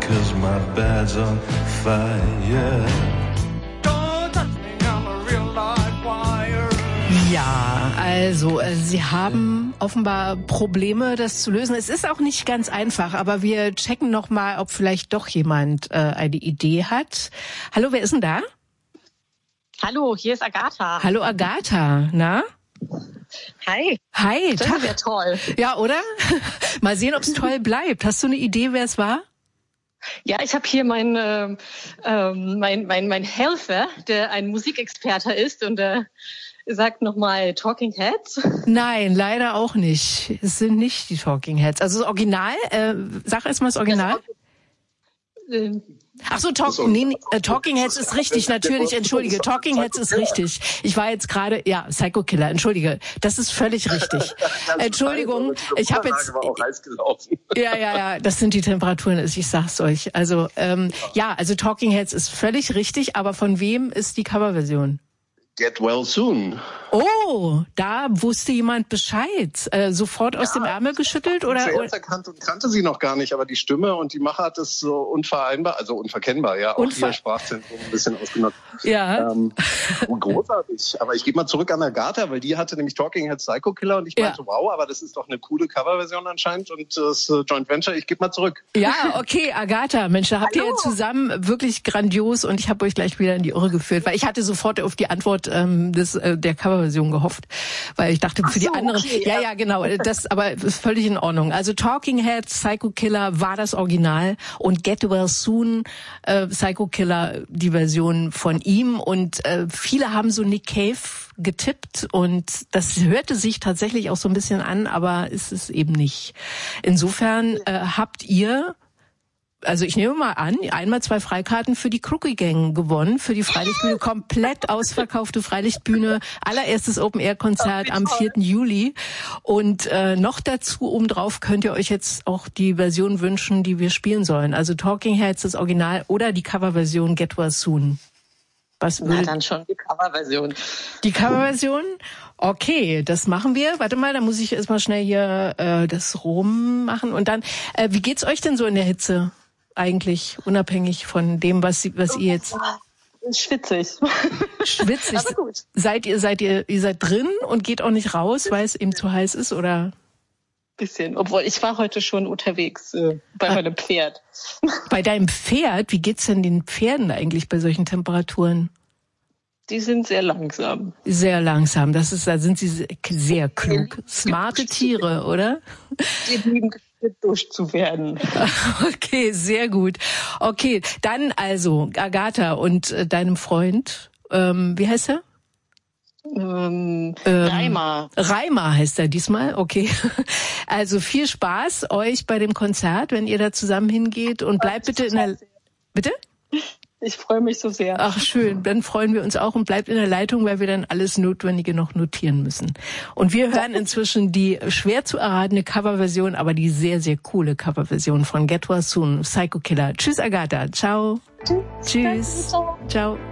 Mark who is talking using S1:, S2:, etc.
S1: 'cause my bed's on fire.
S2: Ja, also Sie haben offenbar Probleme, das zu lösen. Es ist auch nicht ganz einfach, aber wir checken noch mal, ob vielleicht doch jemand eine Idee hat. Hallo, wer ist denn da?
S3: Hallo, hier ist Agatha.
S2: Hallo Agatha, na?
S3: Hi.
S2: Hi.
S3: Das wäre toll.
S2: Ja, oder? Mal sehen, ob es toll bleibt. Hast du eine Idee, wer es war?
S3: Ja, ich habe hier mein Helfer, der ein Musikexperte ist und sagt nochmal Talking Heads.
S2: Nein, leider auch nicht. Es sind nicht die Talking Heads. Also das Original, sag erst mal das Original. Ach so, Talking Heads ist richtig, natürlich, entschuldige, Talking Heads ist richtig. Ich war jetzt gerade, ja, Psycho Killer, entschuldige, das ist völlig richtig. Entschuldigung, ich habe jetzt, ja, das sind die Temperaturen, ich sag's euch. Also, also Talking Heads ist völlig richtig, aber von wem ist die Coverversion?
S4: Get Well Soon.
S2: Oh, da wusste jemand Bescheid. Sofort aus dem Ärmel geschüttelt? Oder?
S4: Zuerst erkannt und kannte sie noch gar nicht, aber die Stimme und die Machart ist so unverkennbar, ja. Auch ihr Sprachzentrum ein bisschen ausgenutzt.
S2: Ja.
S4: Großartig. Aber ich gebe mal zurück an Agatha, weil die hatte nämlich Talking Heads Psycho Killer und ich meinte, wow, aber das ist doch eine coole Coverversion anscheinend und das Joint Venture, ich gebe mal zurück.
S2: Ja, okay, Agatha, Mensch, da habt ihr ja zusammen wirklich grandios und ich habe euch gleich wieder in die Irre geführt, weil ich hatte sofort auf die Antwort der Coverversion gehofft, weil ich dachte, für die anderen, okay, ja, genau, das aber ist völlig in Ordnung. Also Talking Heads, Psycho Killer war das Original und Get Well Soon, Psycho Killer, die Version von ihm und viele haben so Nick Cave getippt und das hörte sich tatsächlich auch so ein bisschen an, aber ist es eben nicht. Insofern habt ihr, also ich nehme mal an, einmal 2 Freikarten für die Crookie Gang gewonnen, für die Freilichtbühne, komplett ausverkaufte Freilichtbühne, allererstes Open-Air-Konzert am 4. Juli und noch dazu obendrauf könnt ihr euch jetzt auch die Version wünschen, die wir spielen sollen, also Talking Heads, das Original oder die Coverversion Get Well Soon.
S3: Na, dann schon die Coverversion.
S2: Die Coverversion? Okay, das machen wir. Warte mal, da muss ich erstmal schnell hier das rummachen und dann, wie geht's euch denn so in der Hitze? Eigentlich, unabhängig von dem, was ihr jetzt...
S3: Schwitzig.
S2: Schwitzig.
S3: Aber gut.
S2: Ihr seid drin und geht auch nicht raus, weil es eben zu heiß ist, oder?
S3: Bisschen. Obwohl, ich war heute schon unterwegs bei meinem Pferd.
S2: Bei deinem Pferd? Wie geht's denn den Pferden eigentlich bei solchen Temperaturen?
S3: Die sind sehr langsam.
S2: Sehr langsam. Da sind sie sehr klug. Smarte Tiere, oder?
S3: Die lieben geduscht zu werden.
S2: Okay, sehr gut. Okay, dann also Agatha und deinem Freund, wie heißt er?
S3: Reimer.
S2: Reimer heißt er diesmal, okay. Also viel Spaß euch bei dem Konzert, wenn ihr da zusammen hingeht und bleibt bitte in der... Bitte?
S3: Ich freue mich so sehr.
S2: Ach schön, dann freuen wir uns auch und bleibt in der Leitung, weil wir dann alles Notwendige noch notieren müssen. Und wir hören inzwischen die schwer zu erratene Coverversion, aber die sehr, sehr coole Coverversion von Get Well Soon, Psycho Killer. Tschüss Agatha, ciao.
S3: Tschüss.
S2: Ciao.